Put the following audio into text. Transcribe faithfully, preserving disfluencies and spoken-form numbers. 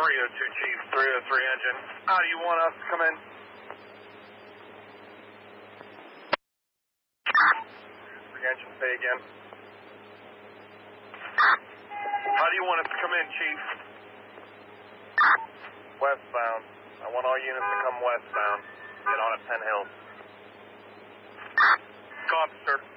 three oh two, Chief. three oh three engine. How do you want us to come in? three engine, say again. How do you want us to come in, Chief? Westbound. I want all units to come westbound. Get on at Penn Hill. Copy, sir.